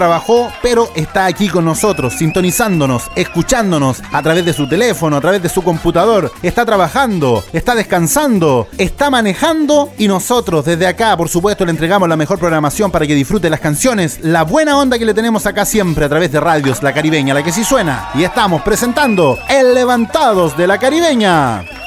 trabajó, pero está aquí con nosotros, sintonizándonos, escuchándonos a través de su teléfono, a través de su computador. Está trabajando, está descansando, está manejando y nosotros desde acá, por supuesto, le entregamos la mejor programación para que disfrute las canciones, la buena onda que le tenemos acá siempre a través de radios La Caribeña, la que sí suena. Y estamos presentando El Levantados de La Caribeña.